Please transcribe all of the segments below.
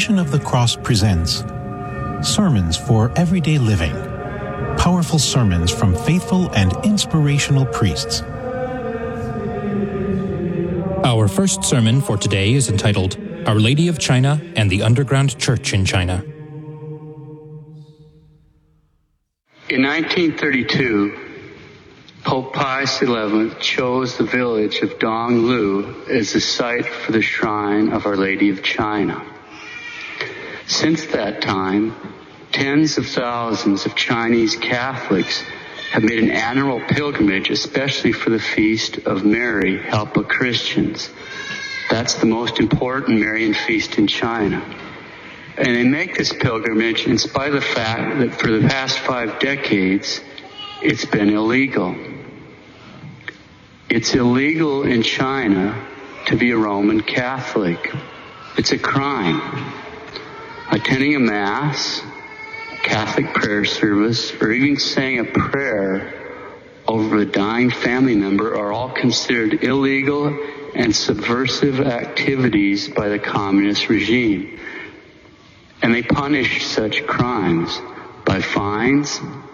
Passion of the Cross presents Sermons for Everyday Living. Powerful sermons from faithful and inspirational priests. Our first sermon for today is entitled Our Lady of China and the Underground Church in China. In 1932, Pope Pius XI chose the village of Donglu as the site for the shrine of Our Lady of China. Since that time, tens of thousands of Chinese Catholics have made an annual pilgrimage, especially for the feast of Mary, Help of Christians. That's the most important Marian feast in China. And they make this pilgrimage in spite of the fact that for the past 5 decades, it's been illegal. It's illegal in China to be a Roman Catholic. It's a crime. Attending a Mass, Catholic prayer service, or even saying a prayer over a dying family member are all considered illegal and subversive activities by the communist regime. And they punish such crimes by fines,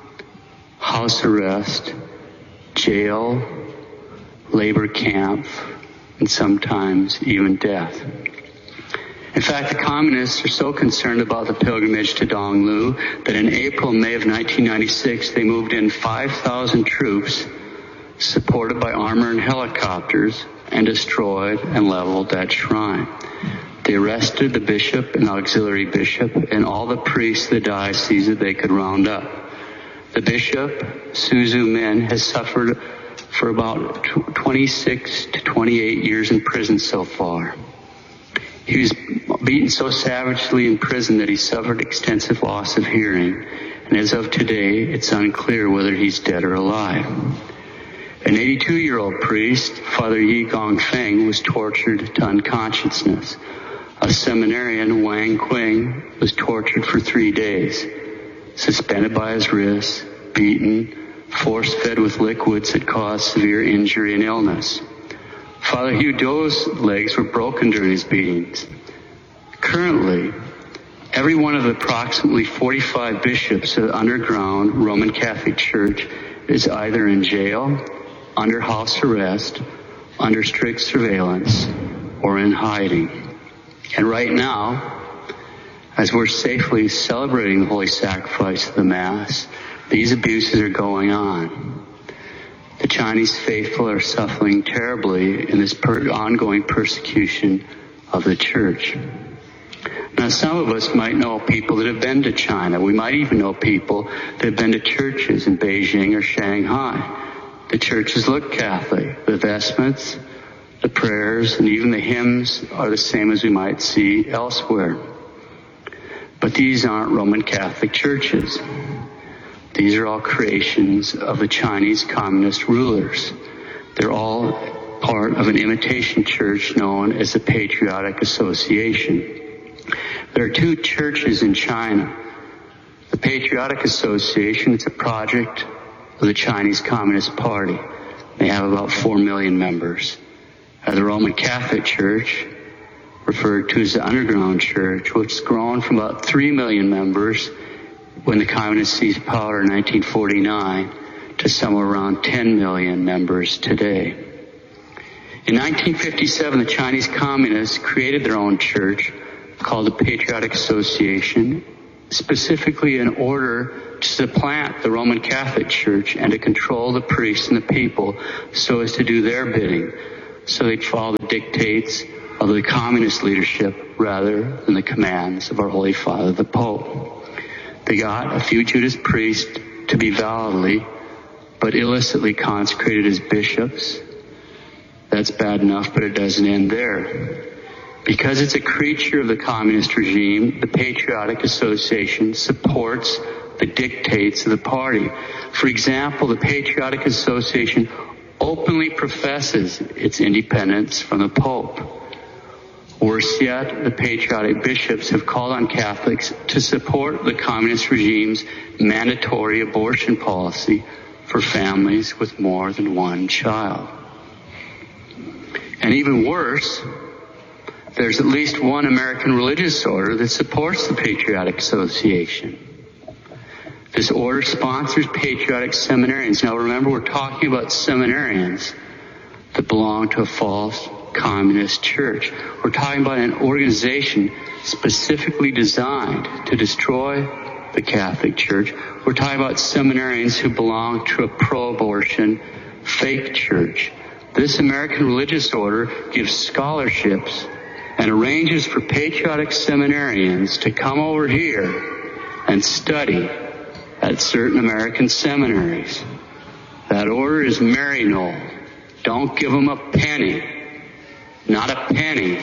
house arrest, jail, labor camp, and sometimes even death. In fact, the communists are so concerned about the pilgrimage to Donglu that in April and May of 1996, they moved in 5,000 troops supported by armor and helicopters and destroyed and leveled that shrine. They arrested the bishop and auxiliary bishop and all the priests of the diocese that they could round up. The bishop, Su Zhumin, has suffered for about 26 to 28 years in prison so far. He was beaten so savagely in prison that he suffered extensive loss of hearing, and as of today, it's unclear whether he's dead or alive. An 82-year-old priest, Father Yi Gongfeng, was tortured to unconsciousness. A seminarian, Wang Qing, was tortured for 3 days, suspended by his wrists, beaten, force-fed with liquids that caused severe injury and illness. Father Hugh Do's legs were broken during his beatings. Currently, every one of the approximately 45 bishops of the underground Roman Catholic Church is either in jail, under house arrest, under strict surveillance, or in hiding. And right now, as we're safely celebrating the Holy Sacrifice of the Mass, these abuses are going on. The Chinese faithful are suffering terribly in this ongoing persecution of the Church. Now, some of us might know people that have been to China. We might even know people that have been to churches in Beijing or Shanghai. The churches look Catholic. The vestments, the prayers, and even the hymns are the same as we might see elsewhere. But these aren't Roman Catholic churches. These are all creations of the Chinese communist rulers. They're all part of an imitation church known as the Patriotic Association. There are 2 churches in China. The Patriotic Association is a project of the Chinese Communist Party. They have about 4 million members. The Roman Catholic Church, referred to as the Underground Church, which has grown from about 3 million members when the communists seized power in 1949 to somewhere around 10 million members today. In 1957, the Chinese communists created their own church called the Patriotic Association, specifically in order to supplant the Roman Catholic Church and to control the priests and the people so as to do their bidding, so they'd follow the dictates of the communist leadership rather than the commands of our Holy Father, the Pope. They got a few Judas priests to be validly but illicitly consecrated as bishops. That's bad enough, but it doesn't end there. Because it's a creature of the communist regime, the Patriotic Association supports the dictates of the party. For example, the Patriotic Association openly professes its independence from the Pope. Worse yet, the patriotic bishops have called on Catholics to support the communist regime's mandatory abortion policy for families with more than 1 child. And even worse, there's at least one American religious order that supports the Patriotic Association. This order sponsors patriotic seminarians. Now remember, we're talking about seminarians that belong to a false communist church. We're talking about an organization specifically designed to destroy the Catholic Church. We're talking about seminarians who belong to a pro-abortion fake church. This American religious order gives scholarships and arranges for patriotic seminarians to come over here and study at certain American seminaries. That order is Maryknoll. Don't give them a penny. Not a penny.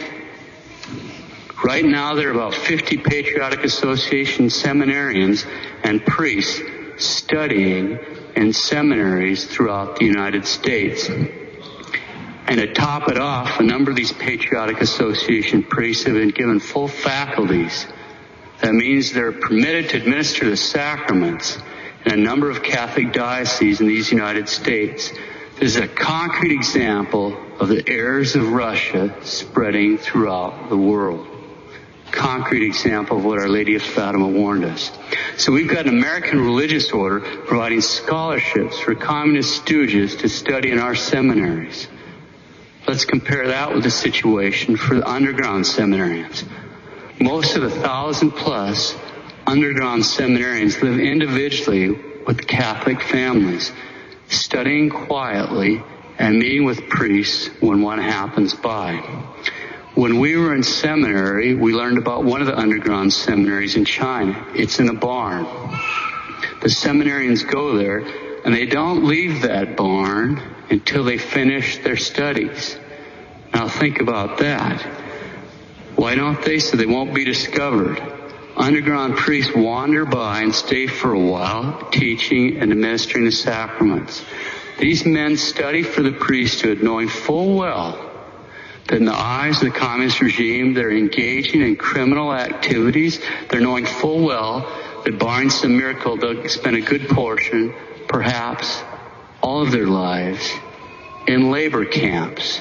Right now there are about 50 Patriotic Association seminarians and priests studying in seminaries throughout the United States. And to top it off, a number of these Patriotic Association priests have been given full faculties. That means they're permitted to administer the sacraments in a number of Catholic dioceses in these United States. This is a concrete example of the errors of Russia spreading throughout the world. Concrete example of what Our Lady of Fatima warned us. So we've got an American religious order providing scholarships for communist stooges to study in our seminaries. Let's compare that with the situation for the underground seminarians. Most of the 1,000+ underground seminarians live individually with Catholic families, studying quietly and meeting with priests when one happens by. When we were in seminary, we learned about one of the underground seminaries in China. It's in a barn. The seminarians go there, and they don't leave that barn until they finish their studies. Now think about that. Why don't they? So they won't be discovered. Underground priests wander by and stay for a while, teaching and administering the sacraments. These men study for the priesthood, knowing full well that in the eyes of the communist regime, they're engaging in criminal activities. They're knowing full well that barring some miracle, they'll spend a good portion, perhaps all of their lives, in labor camps.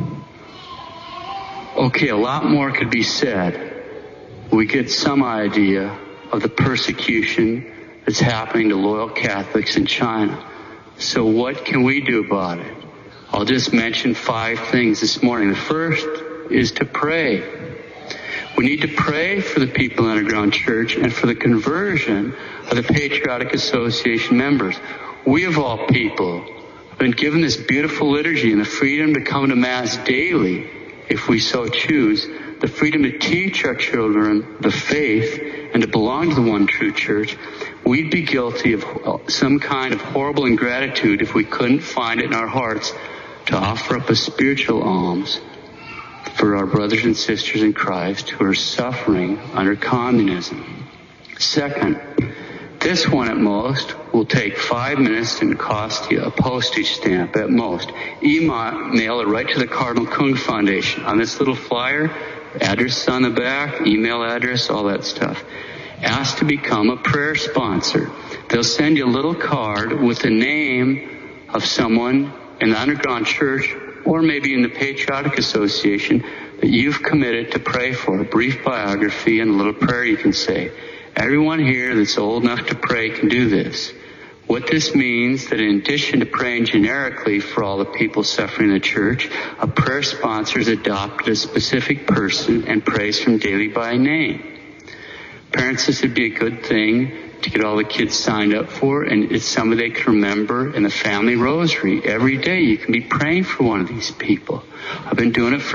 Okay, a lot more could be said. We get some idea of the persecution that's happening to loyal Catholics in China. So what can we do about it? I'll just mention 5 things this morning. The first is to pray. We need to pray for the people in the underground church and for the conversion of the Patriotic Association members. We, of all people, have been given this beautiful liturgy and the freedom to come to Mass daily, if we so choose, the freedom to teach our children the faith and to belong to the one true church. We'd be guilty of some kind of horrible ingratitude if we couldn't find it in our hearts to offer up a spiritual alms for our brothers and sisters in Christ who are suffering under communism. Second, this one at most will take 5 minutes and cost you a postage stamp at most. Email it right to the Cardinal Kung Foundation. On this little flyer, address on the back, email address, all that stuff. Ask to become a prayer sponsor. They'll send you a little card with the name of someone in the underground church or maybe in the Patriotic Association that you've committed to pray for. A brief biography and a little prayer you can say. Everyone here that's old enough to pray can do this. What this means that in addition to praying generically for all the people suffering in the church, a prayer sponsor is adopted a specific person and prays from daily by name. Parents, this would be a good thing to get all the kids signed up for, and it's somebody they can remember in the family rosary. Every day you can be praying for one of these people. I've been doing it for